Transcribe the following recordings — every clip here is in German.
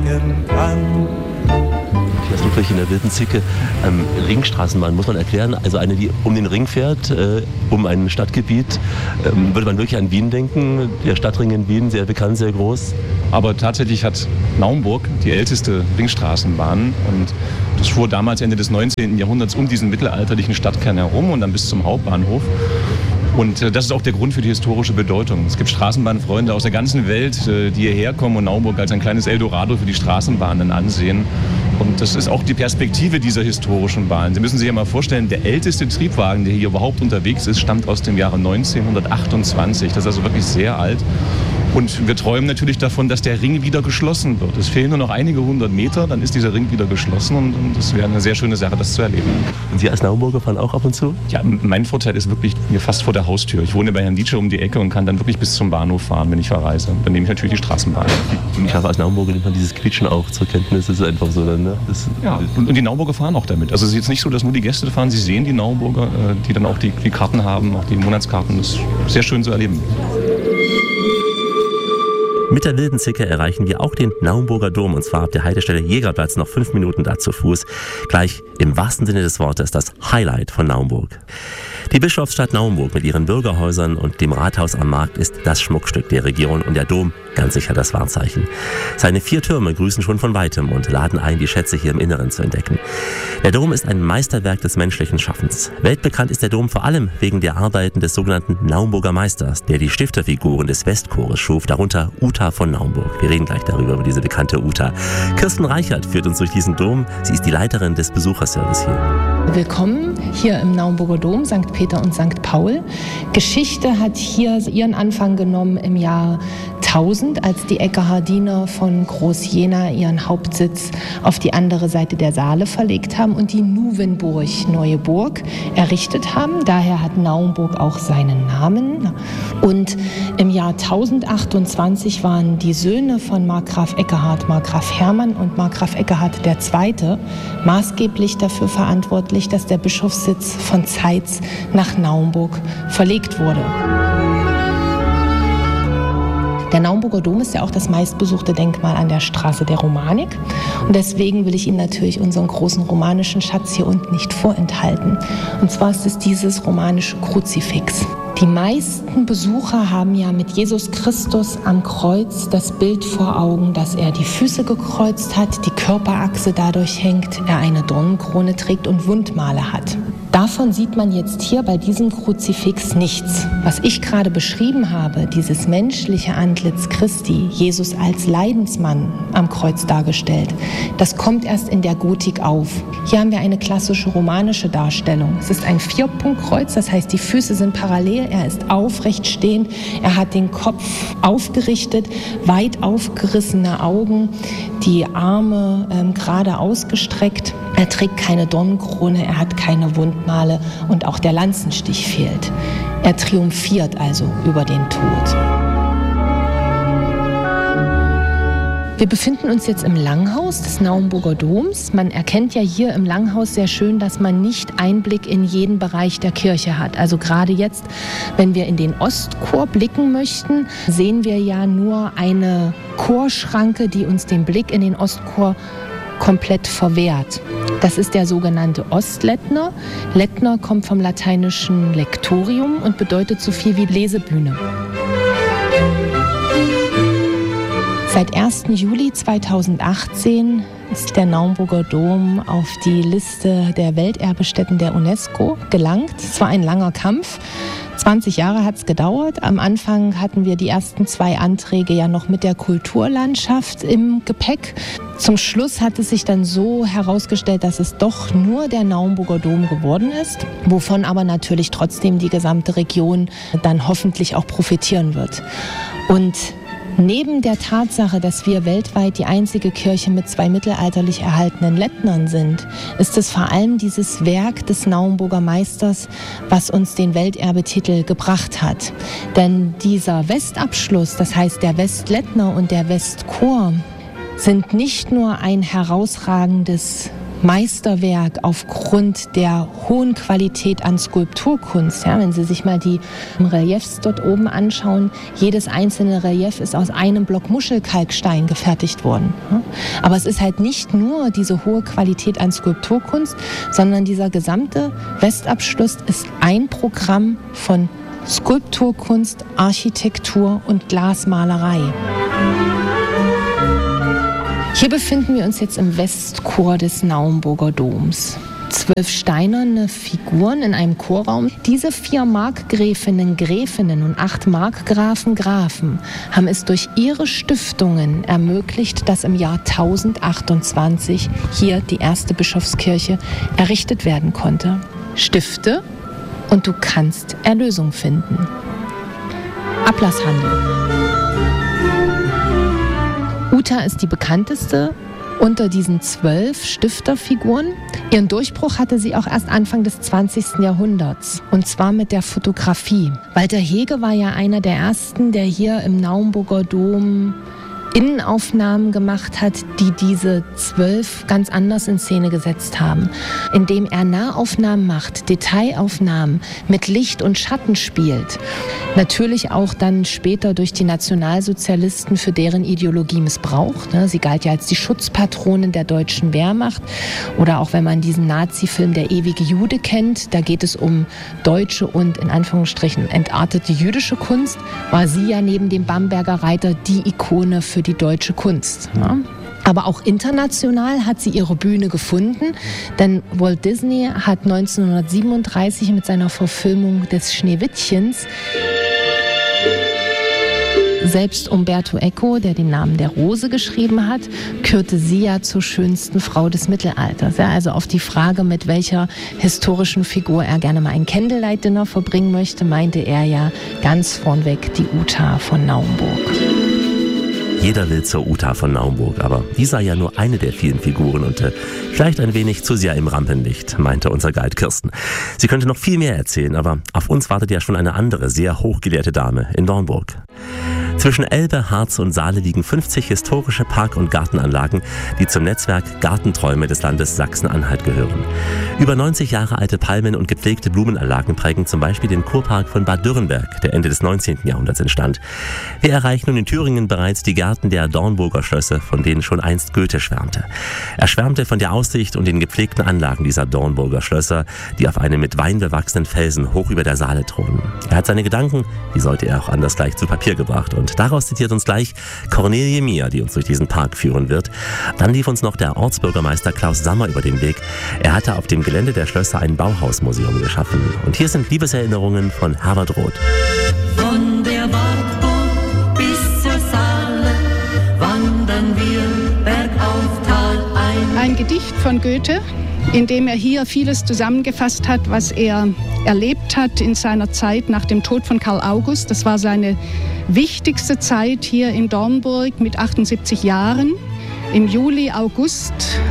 denken kann. Das Ludwig in der Wilden Zicke. Ringstraßenbahn, muss man erklären. Also eine, die um den Ring fährt, um ein Stadtgebiet. Würde man wirklich an Wien denken? Der Stadtring in Wien, sehr bekannt, sehr groß. Aber tatsächlich hat Naumburg die älteste Ringstraßenbahn. Und das fuhr damals Ende des 19. Jahrhunderts um diesen mittelalterlichen Stadtkern herum und dann bis zum Hauptbahnhof. Und das ist auch der Grund für die historische Bedeutung. Es gibt Straßenbahnfreunde aus der ganzen Welt, die hierher kommen und Naumburg als ein kleines Eldorado für die Straßenbahnen ansehen. Und das ist auch die Perspektive dieser historischen Bahn. Sie müssen sich ja mal vorstellen, der älteste Triebwagen, der hier überhaupt unterwegs ist, stammt aus dem Jahre 1928. Das ist also wirklich sehr alt. Und wir träumen natürlich davon, dass der Ring wieder geschlossen wird. Es fehlen nur noch einige 100 Meter, dann ist dieser Ring wieder geschlossen und das wäre eine sehr schöne Sache, das zu erleben. Und Sie als Naumburger fahren auch ab und zu? Ja, mein Vorteil ist wirklich mir fast vor der Haustür. Ich wohne bei Herrn Dietsche um die Ecke und kann dann wirklich bis zum Bahnhof fahren, wenn ich verreise. Dann nehme ich natürlich die Straßenbahn. Ich glaube, als Naumburger nimmt man dieses Quietschen auch zur Kenntnis. Das ist einfach so dann, ne? Ja, und die Naumburger fahren auch damit. Also es ist jetzt nicht so, dass nur die Gäste fahren. Sie sehen die Naumburger, die dann auch die Karten haben, auch die Monatskarten. Das ist sehr schön zu erleben. Mit der Wilden Zicke erreichen wir auch den Naumburger Dom, und zwar ab der Haltestelle Jägerplatz, noch 5 Minuten da zu Fuß. Gleich im wahrsten Sinne des Wortes das Highlight von Naumburg. Die Bischofsstadt Naumburg mit ihren Bürgerhäusern und dem Rathaus am Markt ist das Schmuckstück der Region und der Dom ganz sicher das Wahrzeichen. Seine 4 Türme grüßen schon von Weitem und laden ein, die Schätze hier im Inneren zu entdecken. Der Dom ist ein Meisterwerk des menschlichen Schaffens. Weltbekannt ist der Dom vor allem wegen der Arbeiten des sogenannten Naumburger Meisters, der die Stifterfiguren des Westchores schuf, darunter Uta von Naumburg. Wir reden gleich darüber, über diese bekannte Uta. Kirsten Reichert führt uns durch diesen Dom. Sie ist die Leiterin des Besucherservice hier. Willkommen hier im Naumburger Dom, St. Peter und St. Paul. Geschichte hat hier ihren Anfang genommen im Jahr 1000, als die Eckehardiner von Groß-Jena ihren Hauptsitz auf die andere Seite der Saale verlegt haben und die Nuwenburg, Neue Burg, errichtet haben. Daher hat Naumburg auch seinen Namen. Und im Jahr 1028 waren die Söhne von Markgraf Eckehard, Markgraf Hermann und Markgraf Eckehard II. Maßgeblich dafür verantwortlich, dass der Bischofssitz von Zeitz nach Naumburg verlegt wurde. Der Naumburger Dom ist ja auch das meistbesuchte Denkmal an der Straße der Romanik. Und deswegen will ich Ihnen natürlich unseren großen romanischen Schatz hier unten nicht vorenthalten. Und zwar ist es dieses romanische Kruzifix. Die meisten Besucher haben ja mit Jesus Christus am Kreuz das Bild vor Augen, dass er die Füße gekreuzt hat, die Körperachse dadurch hängt, er eine Dornenkrone trägt und Wundmale hat. Davon sieht man jetzt hier bei diesem Kruzifix nichts. Was ich gerade beschrieben habe, dieses menschliche Antlitz Christi, Jesus als Leidensmann am Kreuz dargestellt, das kommt erst in der Gotik auf. Hier haben wir eine klassische romanische Darstellung. Es ist ein Vierpunktkreuz, das heißt, die Füße sind parallel, er ist aufrecht stehend, er hat den Kopf aufgerichtet, weit aufgerissene Augen, die Arme gerade ausgestreckt. Er trägt keine Dornenkrone, er hat keine Wundmale und auch der Lanzenstich fehlt. Er triumphiert also über den Tod. Wir befinden uns jetzt im Langhaus des Naumburger Doms. Man erkennt ja hier im Langhaus sehr schön, dass man nicht Einblick in jeden Bereich der Kirche hat. Also gerade jetzt, wenn wir in den Ostchor blicken möchten, sehen wir ja nur eine Chorschranke, die uns den Blick in den Ostchor komplett verwehrt. Das ist der sogenannte Ostlettner. Lettner kommt vom lateinischen Lectorium und bedeutet so viel wie Lesebühne. Seit 1. Juli 2018 ist der Naumburger Dom auf die Liste der Welterbestätten der UNESCO gelangt. Es war ein langer Kampf. 20 Jahre hat es gedauert. Am Anfang hatten wir die ersten 2 Anträge ja noch mit der Kulturlandschaft im Gepäck. Zum Schluss hat es sich dann so herausgestellt, dass es doch nur der Naumburger Dom geworden ist, wovon aber natürlich trotzdem die gesamte Region dann hoffentlich auch profitieren wird. Und neben der Tatsache, dass wir weltweit die einzige Kirche mit 2 mittelalterlich erhaltenen Lettnern sind, ist es vor allem dieses Werk des Naumburger Meisters, was uns den Welterbetitel gebracht hat. Denn dieser Westabschluss, das heißt der Westlettner und der Westchor, sind nicht nur ein herausragendes Meisterwerk aufgrund der hohen Qualität an Skulpturkunst. Ja, wenn Sie sich mal die Reliefs dort oben anschauen, jedes einzelne Relief ist aus einem Block Muschelkalkstein gefertigt worden. Aber es ist halt nicht nur diese hohe Qualität an Skulpturkunst, sondern dieser gesamte Westabschluss ist ein Programm von Skulpturkunst, Architektur und Glasmalerei. Hier befinden wir uns jetzt im Westchor des Naumburger Doms. 12 steinerne Figuren in einem Chorraum. Diese 4 Markgräfinnen, Gräfinnen und 8 Markgrafen, Grafen haben es durch ihre Stiftungen ermöglicht, dass im Jahr 1028 hier die erste Bischofskirche errichtet werden konnte. Stifte und du kannst Erlösung finden. Ablasshandel. Uta ist die bekannteste unter diesen 12 Stifterfiguren. Ihren Durchbruch hatte sie auch erst Anfang des 20. Jahrhunderts. Und zwar mit der Fotografie. Walter Hege war ja einer der ersten, der hier im Naumburger Dom Innenaufnahmen gemacht hat, die diese 12 ganz anders in Szene gesetzt haben. Indem er Nahaufnahmen macht, Detailaufnahmen, mit Licht und Schatten spielt. Natürlich auch dann später durch die Nationalsozialisten für deren Ideologie missbraucht. Sie galt ja als die Schutzpatronin der deutschen Wehrmacht. Oder auch wenn man diesen Nazi-Film Der ewige Jude kennt, da geht es um deutsche und in Anführungsstrichen entartete jüdische Kunst, war sie ja neben dem Bamberger Reiter die Ikone für die deutsche Kunst. Ja. Aber auch international hat sie ihre Bühne gefunden, denn Walt Disney hat 1937 mit seiner Verfilmung des Schneewittchens selbst Umberto Eco, der den Namen der Rose geschrieben hat, kürte sie ja zur schönsten Frau des Mittelalters. Ja, also auf die Frage, mit welcher historischen Figur er gerne mal ein Candlelight-Dinner verbringen möchte, meinte er ja ganz vornweg die Uta von Naumburg. Jeder will zur Uta von Naumburg, aber die sei ja nur eine der vielen Figuren und vielleicht ein wenig zu sehr im Rampenlicht, meinte unser Guide Kirsten. Sie könnte noch viel mehr erzählen, aber auf uns wartet ja schon eine andere, sehr hochgelehrte Dame in Dornburg. Zwischen Elbe, Harz und Saale liegen 50 historische Park- und Gartenanlagen, die zum Netzwerk Gartenträume des Landes Sachsen-Anhalt gehören. Über 90 Jahre alte Palmen und gepflegte Blumenanlagen prägen zum Beispiel den Kurpark von Bad Dürrenberg, der Ende des 19. Jahrhunderts entstand. Wir erreichen nun in Thüringen bereits die Gärten der Dornburger Schlösser, von denen schon einst Goethe schwärmte. Er schwärmte von der Aussicht und den gepflegten Anlagen dieser Dornburger Schlösser, die auf einem mit Wein bewachsenen Felsen hoch über der Saale thronen. Er hat seine Gedanken, die sollte er auch anders gleich zu Papier gebracht. Und daraus zitiert uns gleich Cornelie Mier, die uns durch diesen Park führen wird. Dann lief uns noch der Ortsbürgermeister Klaus Sammer über den Weg. Er hatte auf dem Gelände der Schlösser ein Bauhausmuseum geschaffen. Und hier sind Liebeserinnerungen von Herbert Roth. Von der Wartburg bis zur Saale wandern wir bergauf talein. Ein Gedicht von Goethe, in dem er hier vieles zusammengefasst hat, was er erlebt hat in seiner Zeit nach dem Tod von Karl August. Das war seine wichtigste Zeit hier in Dornburg mit 78 Jahren, im Juli, August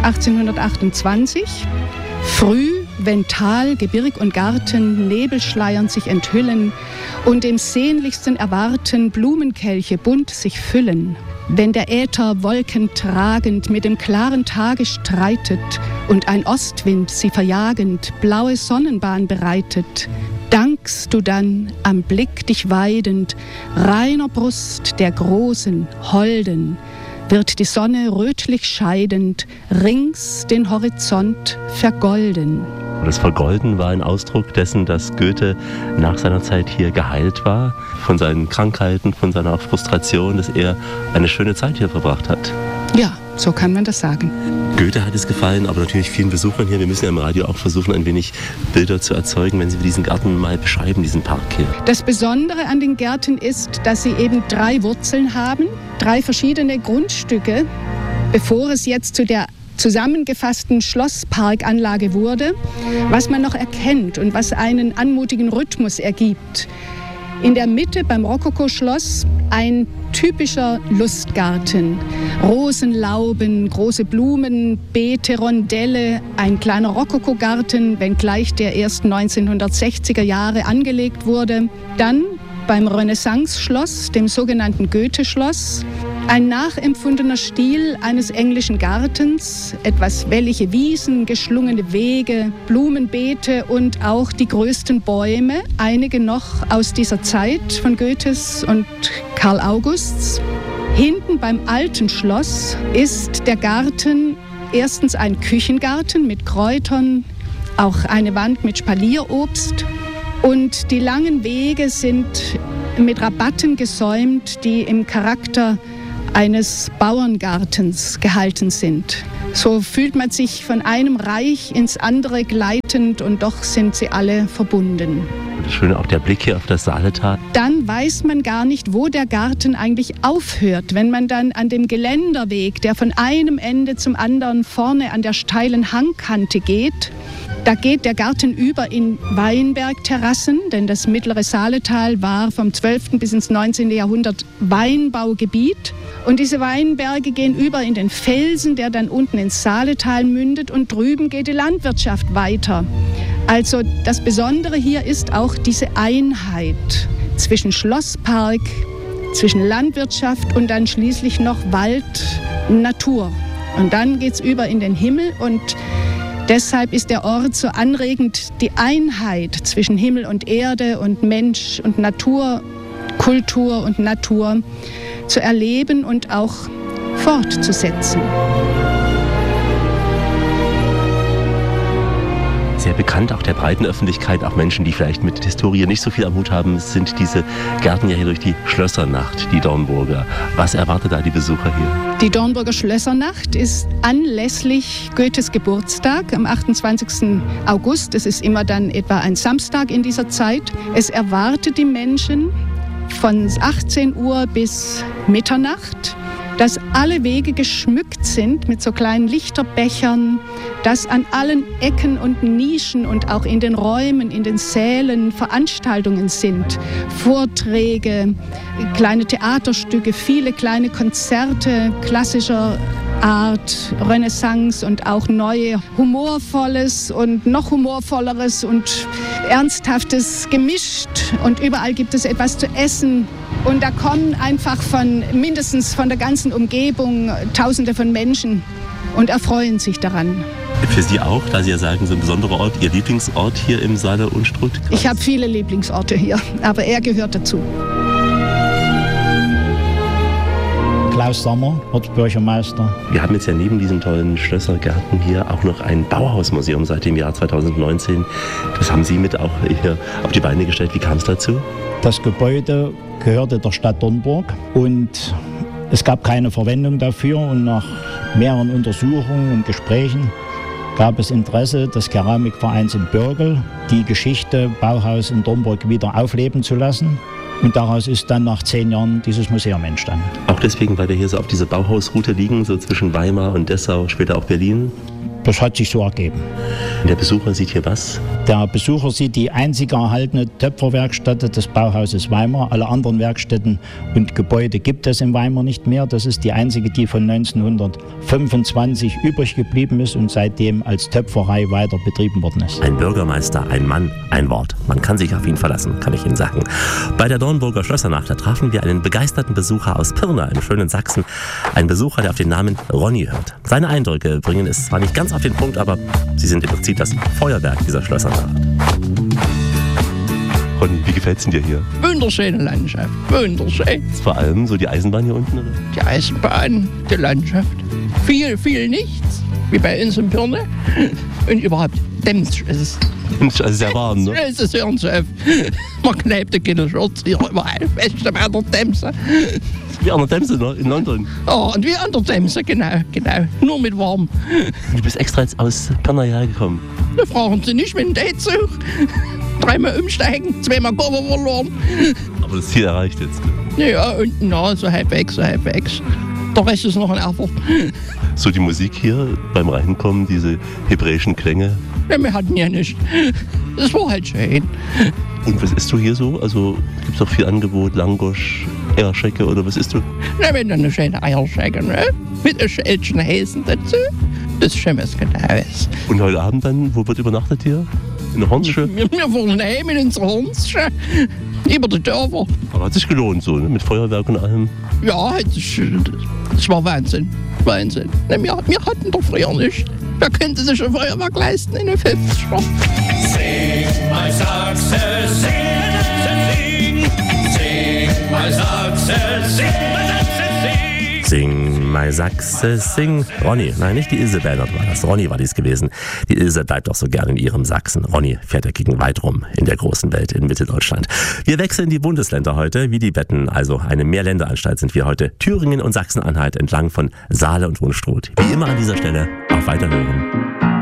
1828. Früh, wenn Tal, Gebirg und Garten nebelschleiernd sich enthüllen und dem sehnlichsten Erwarten Blumenkelche bunt sich füllen. Wenn der Äther wolkentragend mit dem klaren Tage streitet und ein Ostwind sie verjagend blaue Sonnenbahn bereitet, dankst du dann am Blick dich weidend, reiner Brust der großen, holden, wird die Sonne rötlich scheidend, rings den Horizont vergolden. Das Vergolden war ein Ausdruck dessen, dass Goethe nach seiner Zeit hier geheilt war, von seinen Krankheiten, von seiner Frustration, dass er eine schöne Zeit hier verbracht hat. Ja, so kann man das sagen. Goethe hat es gefallen, aber natürlich vielen Besuchern hier. Wir müssen ja im Radio auch versuchen, ein wenig Bilder zu erzeugen, wenn Sie diesen Garten mal beschreiben, diesen Park hier. Das Besondere an den Gärten ist, dass sie eben 3 Wurzeln haben, 3 verschiedene Grundstücke, bevor es jetzt zu der zusammengefassten Schlossparkanlage wurde, was man noch erkennt und was einen anmutigen Rhythmus ergibt. In der Mitte beim Rokoko-Schloss ein typischer Lustgarten. Rosenlauben, große Blumen, Beete, Rondelle, ein kleiner Rokoko-Garten, wenngleich der erst 1960er Jahre angelegt wurde. Dann beim Renaissance-Schloss, dem sogenannten Goethe-Schloss, Ein nachempfundener Stil eines englischen Gartens, etwas wellige Wiesen, geschlungene Wege, Blumenbeete und auch die größten Bäume, einige noch aus dieser Zeit von Goethes und Karl Augusts. Hinten beim alten Schloss ist der Garten erstens ein Küchengarten mit Kräutern, auch eine Wand mit Spalierobst. Und die langen Wege sind mit Rabatten gesäumt, die im Charakter eines Bauerngartens gehalten sind. So fühlt man sich von einem Reich ins andere gleitend und doch sind sie alle verbunden. Das Schöne auch der Blick hier auf das Saaletal. Dann weiß man gar nicht, wo der Garten eigentlich aufhört. Wenn man dann an dem Geländerweg, der von einem Ende zum anderen vorne an der steilen Hangkante geht, da geht der Garten über in Weinbergterrassen, denn das mittlere Saaletal war vom 12. bis ins 19. Jahrhundert Weinbaugebiet. Und diese Weinberge gehen über in den Felsen, der dann unten ins Saaletal mündet, und drüben geht die Landwirtschaft weiter. Also das Besondere hier ist auch diese Einheit zwischen Schlosspark, zwischen Landwirtschaft und dann schließlich noch Wald, Natur. Und dann geht es über in den Himmel und deshalb ist der Ort so anregend, die Einheit zwischen Himmel und Erde und Mensch und Natur, Kultur und Natur zu erleben und auch fortzusetzen. Sehr bekannt, auch der breiten Öffentlichkeit, auch Menschen, die vielleicht mit Historie nicht so viel am Hut haben, sind diese Gärten ja hier durch die Schlössernacht, die Dornburger. Was erwartet da die Besucher hier? Die Dornburger Schlössernacht ist anlässlich Goethes Geburtstag am 28. August. Es ist immer dann etwa ein Samstag in dieser Zeit. Es erwartet die Menschen von 18 Uhr bis Mitternacht, dass alle Wege geschmückt sind mit so kleinen Lichterbechern, dass an allen Ecken und Nischen und auch in den Räumen, in den Sälen Veranstaltungen sind, Vorträge, kleine Theaterstücke, viele kleine Konzerte klassischer Art, Renaissance und auch neue, humorvolles und noch humorvolleres und Ernsthaftes gemischt. Und überall gibt es etwas zu essen. Und da kommen einfach mindestens von der ganzen Umgebung Tausende von Menschen und erfreuen sich daran. Für Sie auch, da Sie ja sagen, so ein besonderer Ort, Ihr Lieblingsort hier im Saale-Unstrut? Ich habe viele Lieblingsorte hier, aber er gehört dazu. Klaus Sommer, Ortsbürgermeister. Wir haben jetzt ja neben diesem tollen Schlössergarten hier auch noch ein Bauhausmuseum seit dem Jahr 2019. Das haben Sie mit auch hier auf die Beine gestellt. Wie kam es dazu? Das Gebäude gehörte der Stadt Dornburg und es gab keine Verwendung dafür. Und nach mehreren Untersuchungen und Gesprächen gab es Interesse des Keramikvereins in Bürgel, die Geschichte Bauhaus in Dornburg wieder aufleben zu lassen. Und daraus ist dann nach 10 Jahren dieses Museum entstanden. Auch deswegen, weil wir hier so auf dieser Bauhausroute liegen, so zwischen Weimar und Dessau, später auch Berlin? Das hat sich so ergeben. Und der Besucher sieht hier was? Der Besucher sieht die einzige erhaltene Töpferwerkstatt des Bauhauses Weimar. Alle anderen Werkstätten und Gebäude gibt es in Weimar nicht mehr. Das ist die einzige, die von 1925 übrig geblieben ist und seitdem als Töpferei weiter betrieben worden ist. Ein Bürgermeister, ein Mann, ein Wort. Man kann sich auf ihn verlassen, kann ich Ihnen sagen. Bei der Dornburger Schlössernacht, da trafen wir einen begeisterten Besucher aus Pirna im schönen Sachsen. Ein Besucher, der auf den Namen Ronny hört. Seine Eindrücke bringen es zwar nicht ganz auf den Punkt, aber sie sind im Prinzip das Feuerwerk dieser Schlössernacht. Ronny, wie gefällt es dir hier? Wunderschöne Landschaft, wunderschön. Vor allem so die Eisenbahn hier unten, oder? Die Eisenbahn, die Landschaft, viel nichts, wie bei uns in Pirna. Und überhaupt, dämmt ist es. Also sehr warm, ne? Es ist hören zu auf. Man kneipt keine Schürze hier überall, fest an der Dämse. Wie an der Themse, ne? In London. Oh, und wie an der Themse, genau. Nur mit warm. Du bist extra jetzt aus Pirna hergekommen. Da fragen Sie nicht mit dem Datezug. 3-mal umsteigen, 2-mal Koffer verloren. Aber das Ziel erreicht jetzt. Ne? Ja, und na, so halbwegs. Der Rest ist noch ein Effort. So die Musik hier beim Reinkommen, diese hebräischen Klänge. Ja, wir hatten ja nicht. Das war halt schön. Und was isst du hier so? Also gibt es auch viel Angebot, Langosch, Eierschecke oder was isst du? Na, wenn dann eine schöne Eierschecke, ne? Mit einem schälchen Häsen dazu. Das ist schon was Genaues. Und heute Abend dann, wo wird übernachtet hier? In Hornsche? Wir fahren heim in unsere Hornsche, über die Dörfer. Aber hat sich gelohnt so, ne? Mit Feuerwerk und allem. Ja, das war Wahnsinn. Wahnsinn. Ne, wir hatten doch früher nicht. Wer könnte sich ein Feuerwerk leisten in den 50er? Sing, my Sachse, sing, sing, my Sachse, sing, my Sachse, sing. Sing, my Sachse, sing. Ronny, nein, nicht die Ilse Bernhard war das. Ronny war dies gewesen. Die Ilse bleibt doch so gern in ihrem Sachsen. Ronny fährt dagegen weit rum in der großen Welt in Mitteldeutschland. Wir wechseln die Bundesländer heute, wie die Wetten. Also eine Mehrländeranstalt sind wir heute. Thüringen und Sachsen-Anhalt entlang von Saale und Unstrut. Wie immer an dieser Stelle auf Weiterhören.